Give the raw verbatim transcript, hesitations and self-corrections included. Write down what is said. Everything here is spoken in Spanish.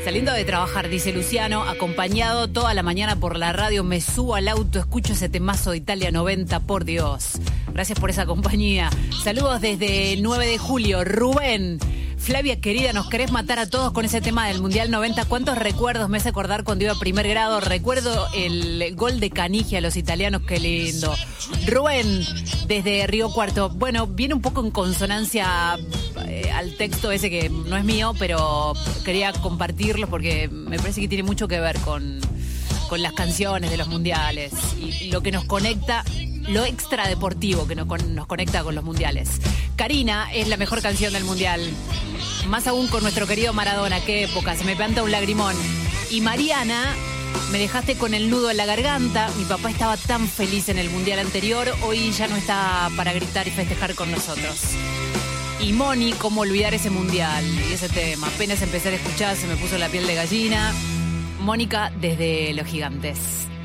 Saliendo de trabajar, dice Luciano, acompañado toda la mañana por la radio, me subo al auto, escucho ese temazo de Italia noventa, por Dios. Gracias por esa compañía. Saludos desde nueve de julio, Rubén. Flavia, querida, nos querés matar a todos con ese tema del Mundial noventa. ¿Cuántos recuerdos me hace acordar cuando iba a primer grado? Recuerdo el gol de Canigia a los italianos, qué lindo. Rubén, desde Río Cuarto. Bueno, viene un poco en consonancia eh, al texto ese que no es mío, pero quería compartirlo porque me parece que tiene mucho que ver con, con las canciones de los mundiales y, y lo que nos conecta, lo extradeportivo que nos, nos conecta con los mundiales. Karina es la mejor canción del mundial. Más aún con nuestro querido Maradona, qué época, se me planta un lagrimón. Y Mariana, me dejaste con el nudo en la garganta, mi papá estaba tan feliz en el mundial anterior, hoy ya no está para gritar y festejar con nosotros. Y Moni, cómo olvidar ese mundial y ese tema, apenas empecé a escuchar se me puso la piel de gallina. Mónica desde Los Gigantes.